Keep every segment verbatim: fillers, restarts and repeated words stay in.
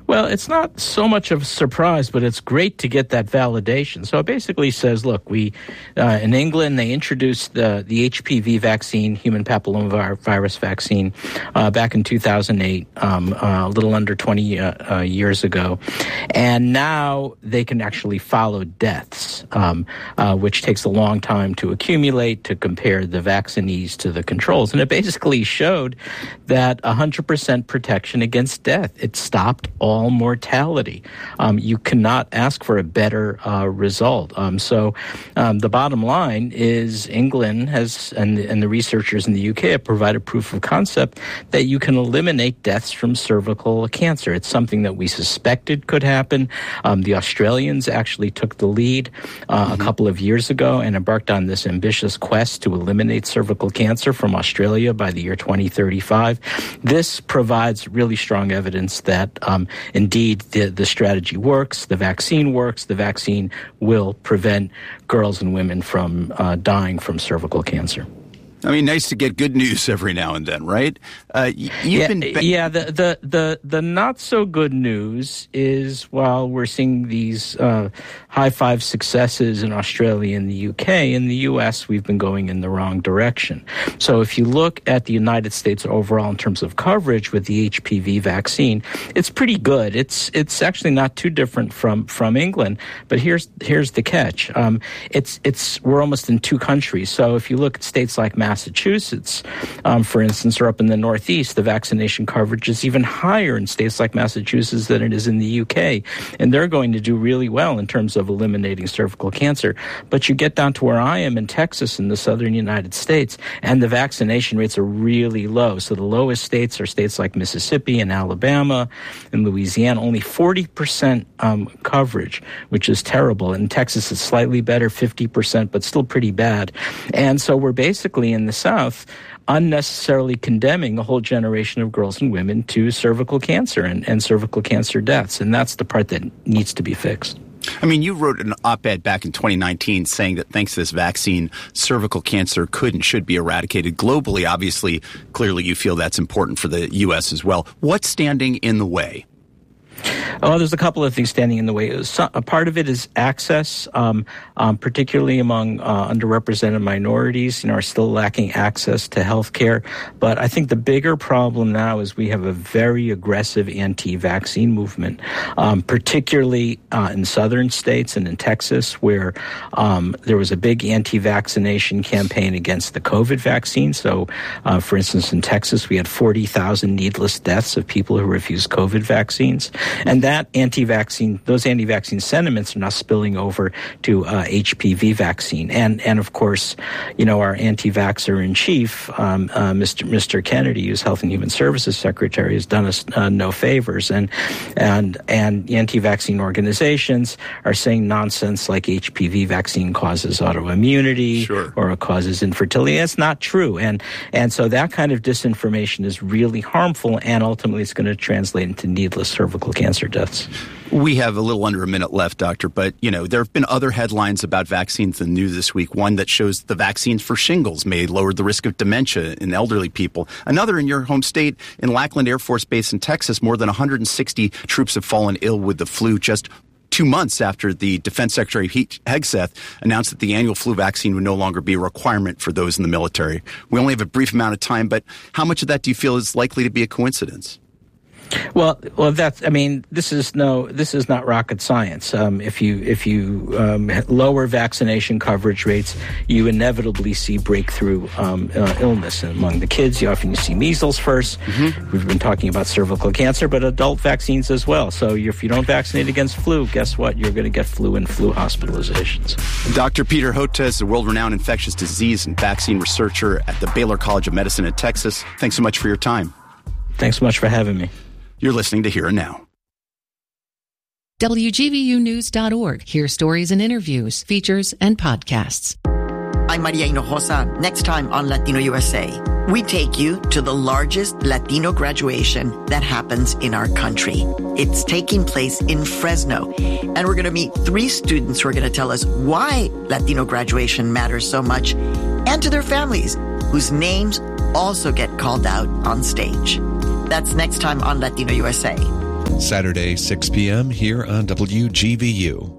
Well, it's not so much of a surprise, but it's great to get that validation. So it basically says, look, we uh, in England, they introduced the, the H P V vaccine, human papillomavirus vaccine, uh, back in two thousand eight, um, uh, a little under twenty uh, uh, years ago. And now they can actually follow deaths, um, uh, which takes a long time to accumulate, to compare the vaccinees to the controls. And it basically showed that one hundred percent protection against death. It stopped all mortality. Um, you cannot ask for a better uh, result. Um, so um, the bottom line is England has, and, and the researchers in the U K have provided proof of concept that you can eliminate deaths from cervical cancer. It's something that we suspected could happen. Um, the Australians actually took the lead uh, mm-hmm. a couple of years ago and embarked on this ambitious quest to eliminate cervical cancer from Australia by the year twenty thirty-five. This provides really strong evidence that um, indeed the, the strategy works, the vaccine works, the vaccine will prevent girls and women from uh, dying from cervical cancer. I mean, nice to get good news every now and then, right? Uh, you've yeah, been ba- yeah. The, the the the not so good news is while we're seeing these uh, high five successes in Australia and the U K, in the U S we've been going in the wrong direction. So if you look at the United States overall in terms of coverage with the H P V vaccine, it's pretty good. It's it's actually not too different from from England. But here's here's the catch. Um, it's it's we're almost in two countries. So if you look at states like Massachusetts, um, for instance, or up in the Northeast, the vaccination coverage is even higher in states like Massachusetts than it is in the U K. And they're going to do really well in terms of eliminating cervical cancer. But you get down to where I am in Texas in the southern United States, and the vaccination rates are really low. So the lowest states are states like Mississippi and Alabama and Louisiana, only forty percent um, coverage, which is terrible. In Texas, it's slightly better, fifty percent, but still pretty bad. And so we're basically in the South unnecessarily condemning a whole generation of girls and women to cervical cancer and, and cervical cancer deaths. And that's the part that needs to be fixed. I mean, you wrote an op-ed back in twenty nineteen saying that thanks to this vaccine, cervical cancer could and should be eradicated globally. Obviously, clearly you feel that's important for the U S as well. What's standing in the way? Oh, there's a couple of things standing in the way. So, a part of it is access, um, um, particularly among uh, underrepresented minorities, you know, are still lacking access to health care. But I think the bigger problem now is we have a very aggressive anti-vaccine movement, um, particularly uh, in southern states and in Texas, where um, there was a big anti-vaccination campaign against the COVID vaccine. So, uh, for instance, in Texas, we had forty thousand needless deaths of people who refused COVID vaccines. And that anti-vaccine, those anti-vaccine sentiments are now spilling over to uh, H P V vaccine. And, and of course, you know, our anti-vaxxer in chief, um, uh, Mister Mister Kennedy, who's Health and Human Services Secretary, has done us uh, no favors. And, and, and anti-vaccine organizations are saying nonsense like H P V vaccine causes autoimmunity sure. or it causes infertility. That's not true. And, and so that kind of disinformation is really harmful, and ultimately it's going to translate into needless cervical cancer deaths. We have a little under a minute left, Doctor, but, you know, there have been other headlines about vaccines in the news this week. One that shows the vaccines for shingles may lower the risk of dementia in elderly people. Another in your home state, in Lackland Air Force Base in Texas, more than one hundred sixty troops have fallen ill with the flu just two months after the Defense Secretary Pete Hegseth announced that the annual flu vaccine would no longer be a requirement for those in the military. We only have a brief amount of time, but how much of that do you feel is likely to be a coincidence? Well, well, that's. I mean, this is no. This is not rocket science. Um, if you if you um, lower vaccination coverage rates, you inevitably see breakthrough um, uh, illness among the kids. You often see measles first. Mm-hmm. We've been talking about cervical cancer, but adult vaccines as well. So if you don't vaccinate against flu, guess what? You're going to get flu and flu hospitalizations. Doctor Peter Hotez is a world-renowned infectious disease and vaccine researcher at the Baylor College of Medicine in Texas. Thanks so much for your time. Thanks so much for having me. You're listening to Here and Now. W G V U News dot org. Hear stories and interviews, features, and podcasts. I'm Maria Hinojosa. Next time on Latino U S A, we take you to the largest Latino graduation that happens in our country. It's taking place in Fresno, and we're going to meet three students who are going to tell us why Latino graduation matters so much, and to their families, whose names also get called out on stage. That's next time on Latino U S A. Saturday, six p.m. here on W G V U.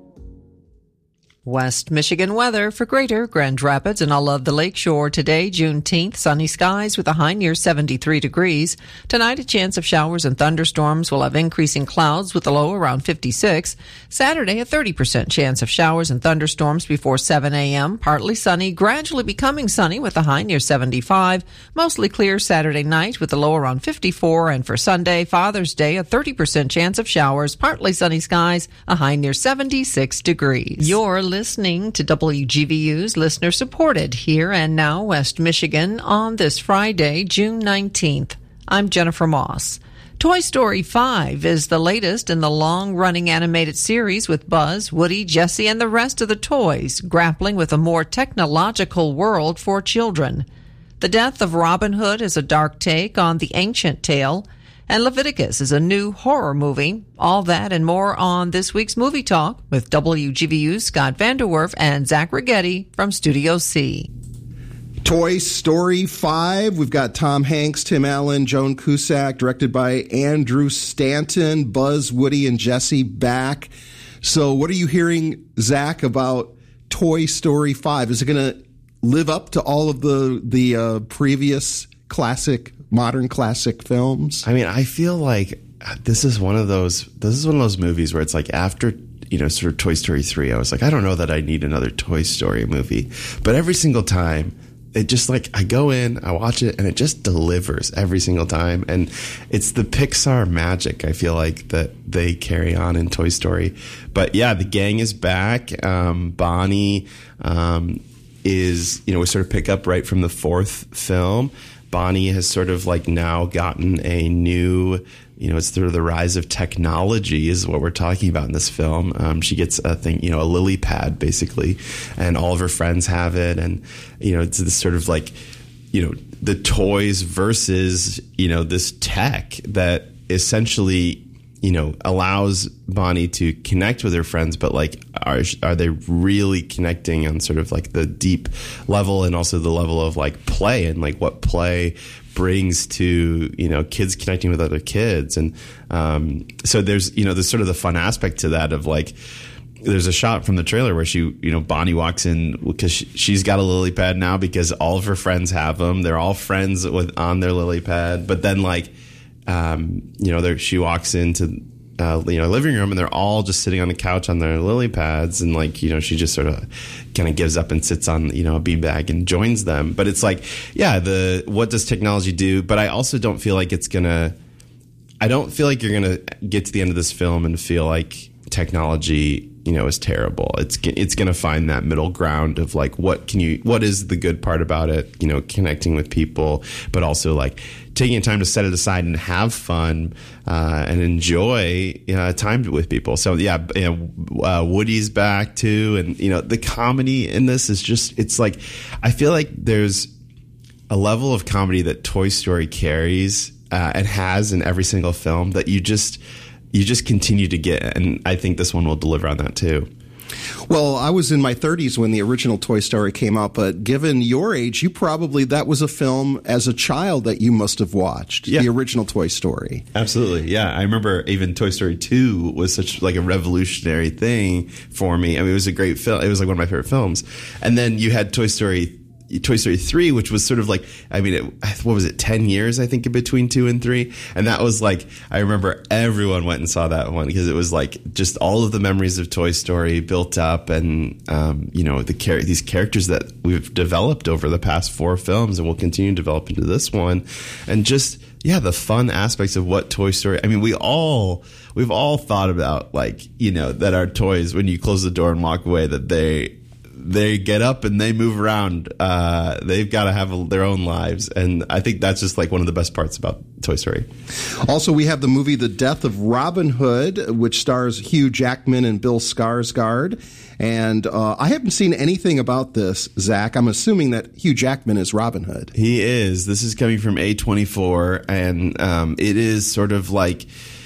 West Michigan weather for Greater Grand Rapids and all of the Lakeshore. Today, Juneteenth, sunny skies with a high near seventy-three degrees. Tonight, a chance of showers and thunderstorms. We'll have increasing clouds with a low around fifty-six. Saturday, a thirty percent chance of showers and thunderstorms before seven a.m. Partly sunny, gradually becoming sunny with a high near seventy-five. Mostly clear Saturday night with a low around fifty-four. And for Sunday, Father's Day, a thirty percent chance of showers, partly sunny skies, a high near seventy-six degrees. You're listening to W G V U's Listener Supported Here and Now West Michigan on this Friday, June nineteenth. I'm Jennifer Moss. Toy Story five is the latest in the long-running animated series with Buzz, Woody, Jessie, and the rest of the toys grappling with a more technological world for children. The Death of Robin Hood is a dark take on the ancient tale, and Leviticus is a new horror movie. All that and more on this week's Movie Talk with W G V U's Scott Vanderwerf and Zach Rigetti from Studio C. Toy Story five. We've got Tom Hanks, Tim Allen, Joan Cusack, directed by Andrew Stanton, Buzz, Woody, and Jessie back. So what are you hearing, Zach, about Toy Story five? Is it going to live up to all of the, the uh, previous classic modern classic films? I mean, I feel like this is one of those this is one of those movies where it's like after, you know, sort of Toy Story three, I was like, I don't know that I need another Toy Story movie. But every single time, it just like, I go in, I watch it, and it just delivers every single time. And it's the Pixar magic, I feel like, that they carry on in Toy Story. But yeah, the gang is back. Um, Bonnie um, is, you know, we sort of pick up right from the fourth film. Bonnie has sort of like now gotten a new, you know, it's sort of the rise of technology is what we're talking about in this film. Um, she gets a thing, you know, a lily pad basically, and all of her friends have it. And, you know, it's this sort of like, you know, the toys versus, you know, this tech that essentially, you know, allows Bonnie to connect with her friends, but like, are are they really connecting on sort of like the deep level and also the level of like play and like what play brings to, you know, kids connecting with other kids. And um, so there's, you know, there's sort of the fun aspect to that of like, there's a shot from the trailer where she, you know, Bonnie walks in because she, she's got a lily pad now because all of her friends have them. They're all friends with on their lily pad. But then like, Um, you know, she walks into, uh, you know, living room and they're all just sitting on the couch on their lily pads. And like, you know, she just sort of kind of gives up and sits on, you know, a beanbag and joins them. But it's like, yeah, the, what does technology do? But I also don't feel like it's going to, I don't feel like you're going to get to the end of this film and feel like technology, you know, is terrible. It's it's going to find that middle ground of like, what can you, what is the good part about it? You know, connecting with people, but also like taking time to set it aside and have fun uh, and enjoy uh, time with people. So yeah, you know, uh, Woody's back too, and you know, the comedy in this is just, it's like, I feel like there's a level of comedy that Toy Story carries uh, and has in every single film that you just. You just continue to get, and I think this one will deliver on that too. Well, I was in my thirties when the original Toy Story came out, but given your age, you probably, that was a film as a child that you must have watched, yeah. The original Toy Story. Absolutely, yeah. I remember even Toy Story two was such like a revolutionary thing for me. I mean, it was a great film. It was like one of my favorite films. And then you had Toy Story Toy Story three, which was sort of like, I mean, it, what was it, ten years, I think, in between two and three? And that was like, I remember everyone went and saw that one because it was like just all of the memories of Toy Story built up and, um, you know, the char- these characters that we've developed over the past four films and will continue to develop into this one. And just, yeah, the fun aspects of what Toy Story, I mean, we all, we've all thought about like, you know, that our toys, when you close the door and walk away, that they, they get up and they move around. Uh, they've got to have a, their own lives. And I think that's just like one of the best parts about Toy Story. Also, we have the movie The Death of Robin Hood, which stars Hugh Jackman and Bill Skarsgård. And uh, I haven't seen anything about this, Zach. I'm assuming that Hugh Jackman is Robin Hood. He is. This is coming from A twenty-four. And um, it is sort of like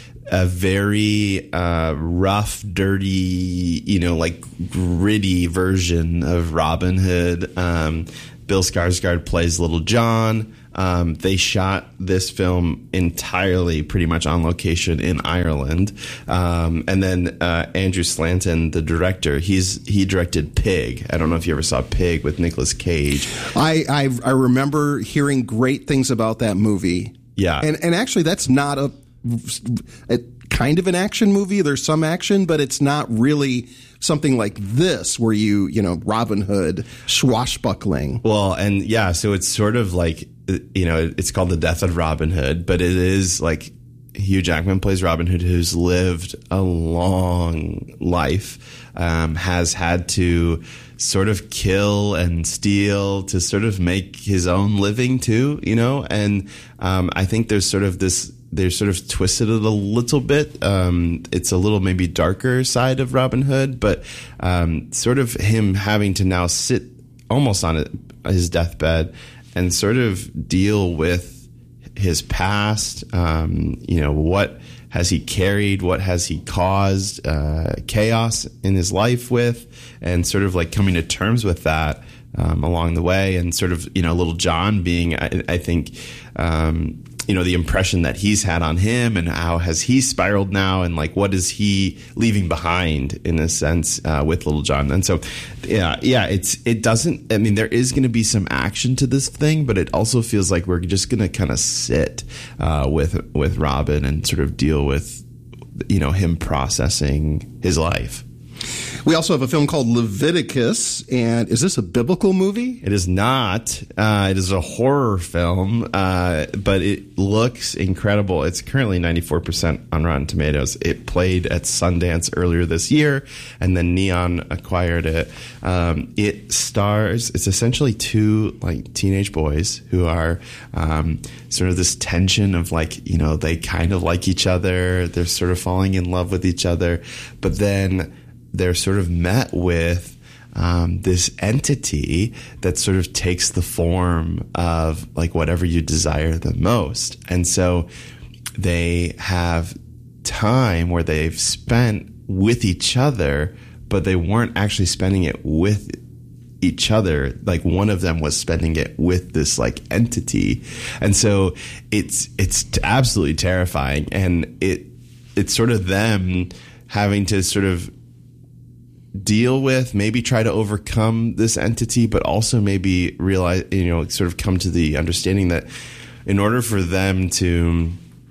a very uh, rough, dirty, you know, like gritty version of Robin Hood. Um, Bill Skarsgård plays Little John. Um, they shot this film entirely pretty much on location in Ireland. Um, and then uh, Andrew Slanton, the director, he's he directed Pig. I don't know if you ever saw Pig with Nicolas Cage. I, I, I remember hearing great things about that movie. Yeah. And, and actually, that's not a, a kind of an action movie. There's some action, but it's not really something like this where you, you know, Robin Hood, swashbuckling. Well, and yeah, so it's sort of like, you know, it's called The Death of Robin Hood, but it is like Hugh Jackman plays Robin Hood, who's lived a long life, um, has had to sort of kill and steal to sort of make his own living too, you know, and um, I think there's sort of this, they're sort of twisted it a little bit. Um, it's a little maybe darker side of Robin Hood, but um, sort of him having to now sit almost on his deathbed and sort of deal with his past. Um, you know, what has he carried? What has he caused uh, chaos in his life with? And sort of like coming to terms with that um, along the way. And sort of, you know, Little John being, I, I think, um, you know, the impression that he's had on him and how has he spiraled now and like what is he leaving behind in a sense uh, with Little John. And so, yeah, yeah, it's it doesn't, I mean, there is going to be some action to this thing, but it also feels like we're just going to kind of sit uh, with with Robin and sort of deal with, you know, him processing his life. We also have a film called Leviticus, and is this a biblical movie? It is not. Uh, it is a horror film, uh, but it looks incredible. It's currently ninety-four percent on Rotten Tomatoes. It played at Sundance earlier this year, and then Neon acquired it. Um, it stars, it's essentially two like teenage boys who are um, sort of this tension of like, you know, they kind of like each other. They're sort of falling in love with each other, but then they're sort of met with um, this entity that sort of takes the form of like whatever you desire the most. And so they have time where they've spent with each other, but they weren't actually spending it with each other. Like one of them was spending it with this like entity. And so it's it's absolutely terrifying. And it it's sort of them having to sort of deal with, maybe try to overcome this entity, but also maybe realize, you know, sort of come to the understanding that in order for them to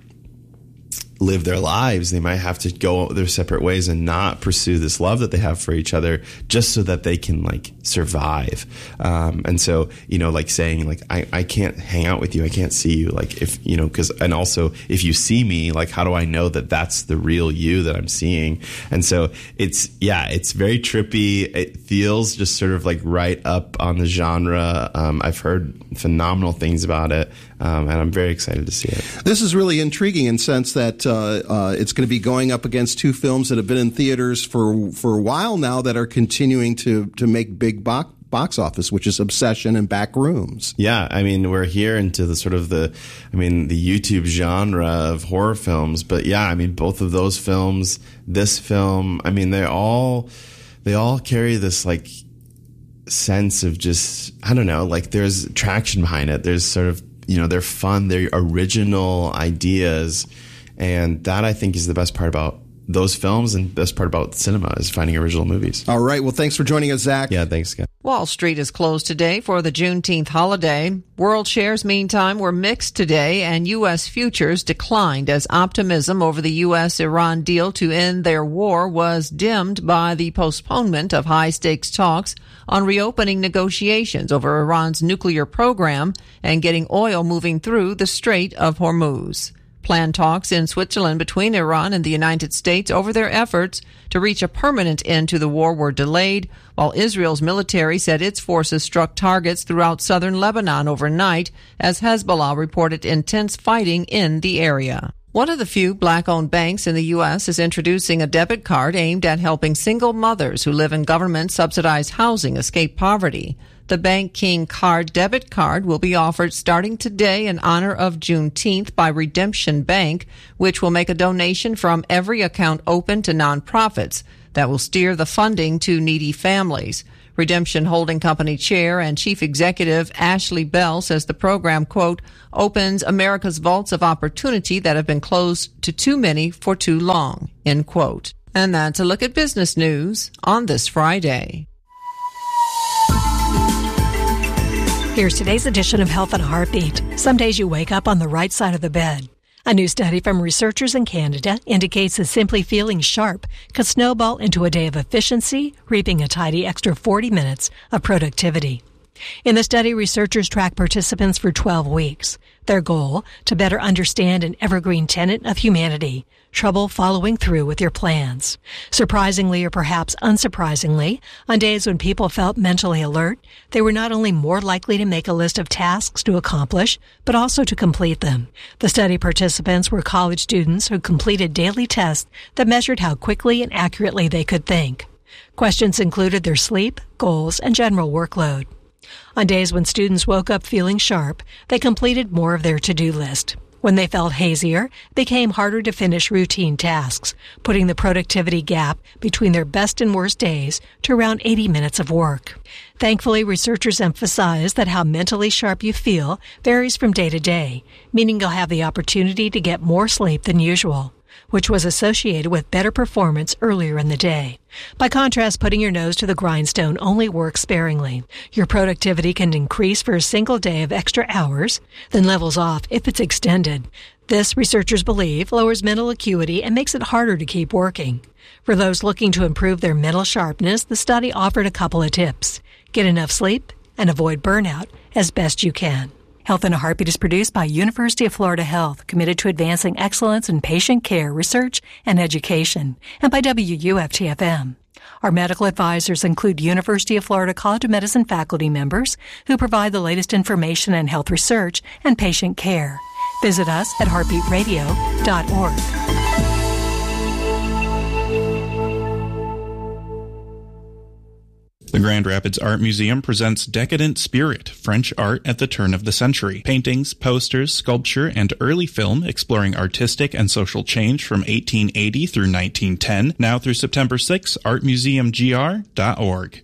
live their lives, they might have to go their separate ways and not pursue this love that they have for each other just so that they can like survive. Um, and so, you know, like saying like, I, I can't hang out with you. I can't see you. Like if, you know, cause, and also if you see me, like, how do I know that that's the real you that I'm seeing? And so it's, yeah, it's very trippy. It feels just sort of like right up on the genre. Um, I've heard phenomenal things about it. Um, and I'm very excited to see it. This is really intriguing in the sense that uh, uh, it's going to be going up against two films that have been in theaters for for a while now that are continuing to to make big box box office, which is Obsession and Back Rooms. Yeah, I mean, we're here into the sort of the, I mean, the YouTube genre of horror films. But yeah, I mean, both of those films, this film, I mean, they all they all carry this like sense of just, I don't know, like there's traction behind it. There's sort of, you know, they're fun, they're original ideas. And that I think is the best part about those films and the best part about cinema is finding original movies. All right. Well, thanks for joining us, Zach. Yeah, thanks, Scott. Wall Street is closed today for the Juneteenth holiday. World shares, meantime, were mixed today, and U S futures declined as optimism over the U S Iran deal to end their war was dimmed by the postponement of high-stakes talks on reopening negotiations over Iran's nuclear program and getting oil moving through the Strait of Hormuz. Planned talks in Switzerland between Iran and the United States over their efforts to reach a permanent end to the war were delayed, while Israel's military said its forces struck targets throughout southern Lebanon overnight as Hezbollah reported intense fighting in the area. One of the few black-owned banks in the U S is introducing a debit card aimed at helping single mothers who live in government-subsidized housing escape poverty. The Bank King Card debit card will be offered starting today in honor of Juneteenth by Redemption Bank, which will make a donation from every account open to nonprofits that will steer the funding to needy families. Redemption Holding Company Chair and Chief Executive Ashley Bell says the program, quote, opens America's vaults of opportunity that have been closed to too many for too long, end quote. And that's a look at business news on this Friday. Here's today's edition of Health in a Heartbeat. Some days you wake up on the right side of the bed. A new study from researchers in Canada indicates that simply feeling sharp could snowball into a day of efficiency, reaping a tidy extra forty minutes of productivity. In the study, researchers tracked participants for twelve weeks. Their goal, to better understand an evergreen tenet of humanity, trouble following through with your plans. Surprisingly, or perhaps unsurprisingly, on days when people felt mentally alert, they were not only more likely to make a list of tasks to accomplish, but also to complete them. The study participants were college students who completed daily tests that measured how quickly and accurately they could think. Questions included their sleep, goals, and general workload. On days when students woke up feeling sharp, they completed more of their to-do list. When they felt hazier, it became harder to finish routine tasks, putting the productivity gap between their best and worst days to around eighty minutes of work. Thankfully, researchers emphasize that how mentally sharp you feel varies from day to day, meaning you'll have the opportunity to get more sleep than usual, which was associated with better performance earlier in the day. By contrast, putting your nose to the grindstone only works sparingly. Your productivity can increase for a single day of extra hours, then levels off if it's extended. This, researchers believe, lowers mental acuity and makes it harder to keep working. For those looking to improve their mental sharpness, the study offered a couple of tips. Get enough sleep and avoid burnout as best you can. Health in a Heartbeat is produced by University of Florida Health, committed to advancing excellence in patient care, research, and education, and by W U F T F M. Our medical advisors include University of Florida College of Medicine faculty members who provide the latest information in health research and patient care. Visit us at heartbeat radio dot org. The Grand Rapids Art Museum presents Decadent Spirit, French art at the turn of the century. Paintings, posters, sculpture, and early film exploring artistic and social change from eighteen eighty through nineteen ten. Now through September sixth, art museum g r dot org.